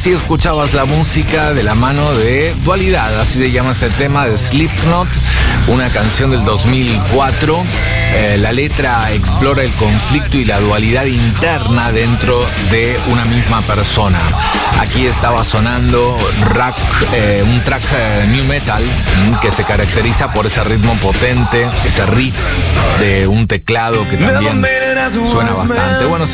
así escuchabas la música de la mano de Dualidad, así se llama este tema de Slipknot, una canción del 2004. La letra explora el conflicto y la dualidad interna dentro de una misma persona. Aquí estaba sonando un track new metal que se caracteriza por ese ritmo potente, ese riff de un teclado que también suena bastante. Bueno,